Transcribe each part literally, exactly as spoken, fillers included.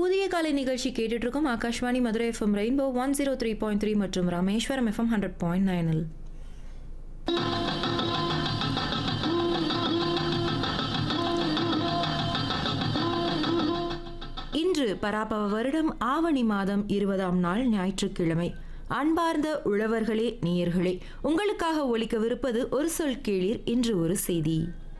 புதிய காலை நிகழ்ச்சி கேட்டுட்டு இருக்கோம். Akashvani Madurai FM rainbow one zero three point three மற்றும் ராமேஸ்வரம் எஃப்எம் ஹண்ட்ரட் பாயிண்ட் நைனில். இன்று பராபவ வருடம் ஆவணி மாதம் இருபதாம் நாள் ஞாயிற்றுக்கிழமை. அன்பார்ந்த உழவர்களே, நேயர்களே, உங்களுக்காக ஒலிக்கவிருப்பது ஒரு சொல் கேளீர், இன்று ஒரு செய்தி.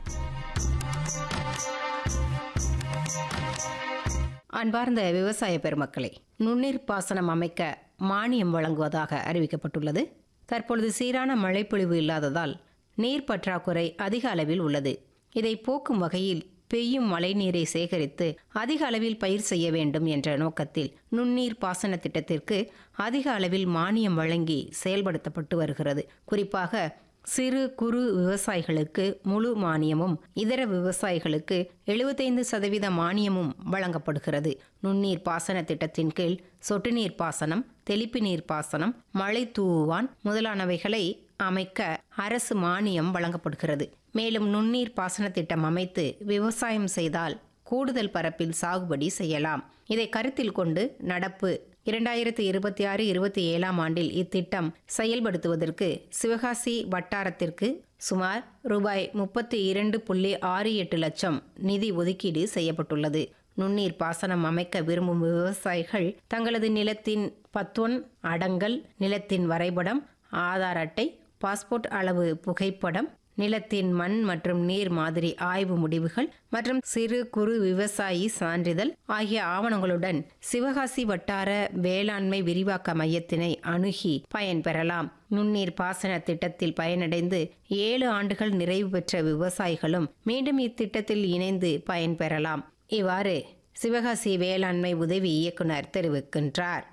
அன்பார்ந்த விவசாய பெருமக்களே, நுண்ணீர் பாசனம் அமைக்க மானியம் வழங்குவதாக அறிவிக்கப்பட்டுள்ளது. தற்பொழுது சீரான மழைப்பொழிவு இல்லாததால் நீர் பற்றாக்குறை அதிக அளவில் உள்ளது. இதை போக்கும் வகையில் பெய்யும் மழைநீரை சேகரித்து அதிக அளவில் பயிர் செய்ய வேண்டும் என்ற நோக்கத்தில் நுண்ணீர் பாசன திட்டத்திற்கு அதிக அளவில் மானியம் வழங்கி செயல்படுத்தப்பட்டு வருகிறது. குறிப்பாக சிறு குறு விவசாயிகளுக்கு முழு மானியமும், இதர விவசாயிகளுக்கு எழுபத்தைந்து சதவீத மானியமும் வழங்கப்படுகிறது. நுண்ணீர் பாசன திட்டத்தின் கீழ் சொட்டு நீர் பாசனம், தெளிப்பு நீர் பாசனம், மழை தூவான் முதலானவைகளை அமைக்க அரசு மானியம் வழங்கப்படுகிறது. மேலும் நுண்ணீர் பாசன திட்டம் அமைத்து விவசாயம் செய்தால் கூடுதல் பரப்பில் சாகுபடி செய்யலாம். இதை கருத்தில் கொண்டு நடப்பு இரண்டாயிரத்தி இருபத்தி ஆறு இருபத்தி ஏழாம் ஆண்டில் இத்திட்டம் செயல்படுத்துவதற்கு சிவகாசி வட்டாரத்திற்கு சுமார் ரூபாய் முப்பத்தி இரண்டு புள்ளி ஆறு எட்டு லட்சம் நிதி ஒதுக்கீடு செய்யப்பட்டுள்ளது. நுண்ணீர் பாசனம் அமைக்க விரும்பும் விவசாயிகள் தங்களது நிலத்தின் பத்தொன் அடங்கல், நிலத்தின் வரைபடம், ஆதார் அட்டை, பாஸ்போர்ட் அளவு புகைப்படம், நிலத்தின் மண் மற்றும் நீர் மாதிரி ஆய்வு முடிவுகள் மற்றும் சிறு குறு விவசாயி சான்றிதழ் ஆகிய ஆவணங்களுடன் சிவகாசி வட்டார வேளாண்மை விரிவாக்க மையத்தினை அணுகி பயன்பெறலாம். நுண்ணீர் பாசன திட்டத்தில் பயனடைந்து ஏழு ஆண்டுகள் நிறைவு பெற்ற விவசாயிகளும் மீண்டும் இத்திட்டத்தில் இணைந்து பயன்பெறலாம். இவ்வாறு சிவகாசி வேளாண்மை உதவி இயக்குனர் தெரிவிக்கின்றார்.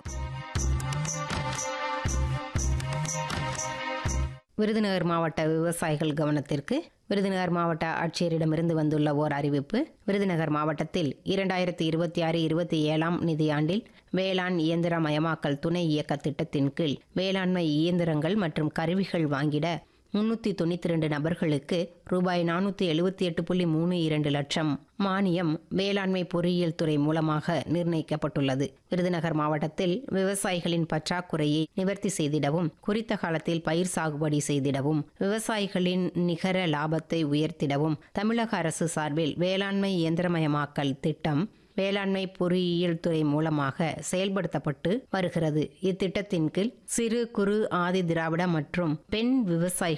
விருதுநகர் மாவட்ட விவசாயிகள் கவனத்திற்கு விருதுநகர் மாவட்ட ஆட்சியரிடமிருந்து வந்துள்ள ஓர் அறிவிப்பு. விருதுநகர் மாவட்டத்தில் இரண்டாயிரத்தி இருபத்தி ஆறு இருபத்தி ஏழாம் நிதியாண்டில் வேளாண் இயந்திரமயமாக்கல் துணை இயக்க திட்டத்தின் கீழ் வேளாண்மை இயந்திரங்கள் மற்றும் கருவிகள் வாங்கிட முன்னூற்றி தொண்ணூற்றி ரெண்டு நபர்களுக்கு ரூபாய் நானூற்றி எழுபத்தி எட்டு புள்ளி மூணு இரண்டு லட்சம் மானியம் வேளாண்மை பொறியியல் துறை மூலமாக நிர்ணயிக்கப்பட்டுள்ளது. விருதுநகர் மாவட்டத்தில் விவசாயிகளின் பற்றாக்குறையை நிவர்த்தி செய்திடவும், குறித்த காலத்தில் பயிர் சாகுபடி செய்திடவும், விவசாயிகளின் நிகர லாபத்தை உயர்த்திடவும் தமிழக அரசு சார்பில் வேளாண்மை இயந்திரமயமாக்கல் திட்டம் வேளாண்மை பொறியியல் துறை மூலமாக செயல்படுத்தப்பட்டு வருகிறது. இத்திட்டத்தின் கீழ் சிறு குறு ஆதி திராவிட மற்றும் பெண் விவசாயிகள்